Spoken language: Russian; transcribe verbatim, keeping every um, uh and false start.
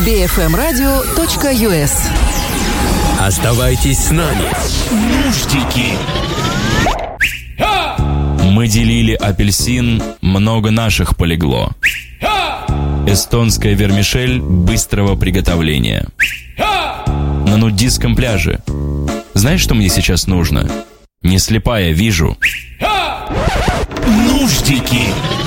би эф эм радио точка ю эс. Оставайтесь с нами. Нуждики. Мы делили апельсин, много наших полегло. Эстонская вермишель быстрого приготовления. На нудистском пляже. Знаешь, что мне сейчас нужно? Не слепая, вижу. Нуждики.